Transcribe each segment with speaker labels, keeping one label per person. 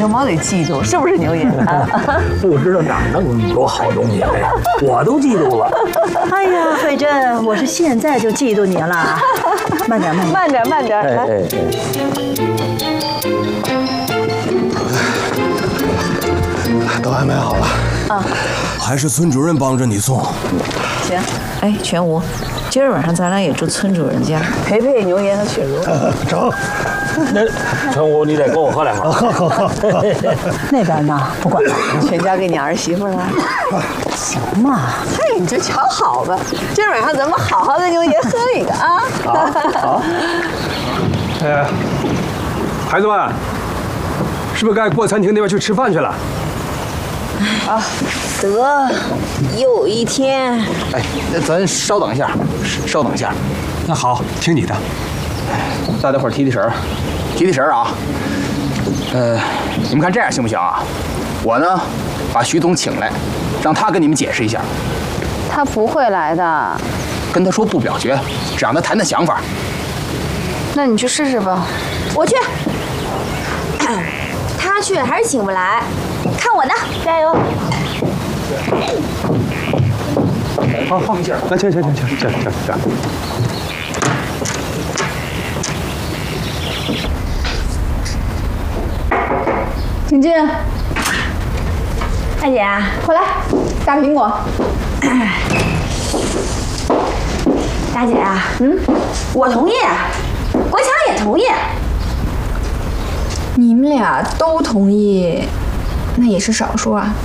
Speaker 1: 小毛给嫉妒，是不是牛爷？
Speaker 2: 不知道哪儿弄那么多好东西来呀，我都嫉妒了。
Speaker 3: 哎呀，慧珍，我是现在就嫉妒你了。慢点，慢点，
Speaker 1: 慢点，来。
Speaker 4: 都安排好了啊，还是村主任帮着你送。
Speaker 1: 行，哎，全无，今儿晚上咱俩也住村主任家，陪陪牛爷和雪茹。
Speaker 4: 成。
Speaker 2: 那全无，你得跟我喝两口。
Speaker 3: 那边呢？不管了，
Speaker 1: 全交给你儿媳妇了。
Speaker 3: 行嘛。
Speaker 1: 嘿，你这瞧好吧，今儿晚上咱们好好跟牛爷喝一个啊。
Speaker 2: 好。孩子们，是不是该过餐厅那边去吃饭去了？
Speaker 1: 啊，得，又一天。
Speaker 5: 哎，那咱稍等一下，稍等一下。
Speaker 2: 那好，听你的。
Speaker 5: 大家伙提提神啊。你们看这样行不行啊？我呢，把徐总请来，让他跟你们解释一下。
Speaker 6: 他不会来的。
Speaker 5: 跟他说不表决，只让他谈谈想法。
Speaker 6: 那你去试试吧。
Speaker 7: 我去。他去还是请不来，看我的，加油！
Speaker 2: 好，那行。
Speaker 6: 请进。
Speaker 7: 大姐，
Speaker 6: 快来，大苹果。
Speaker 7: 大姐，我同意，国强也同意。
Speaker 6: 你们俩都同意，那也是少数啊。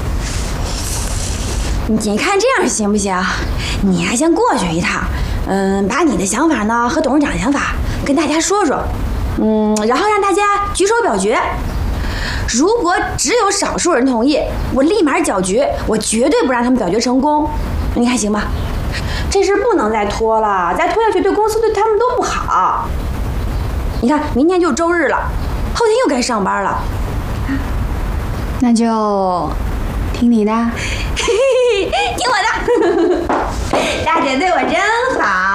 Speaker 7: 你看这样行不行？你还先过去一趟，把你的想法呢和董事长的想法跟大家说说，然后让大家举手表决。如果只有少数人同意，我立马搅局，我绝对不让他们表决成功。你看行吧？这事不能再拖了，再拖下去对公司对他们都不好。你看，明天就周日了，后天又该上班了。
Speaker 6: 那就听你的。
Speaker 7: 听我的。大姐对我真好。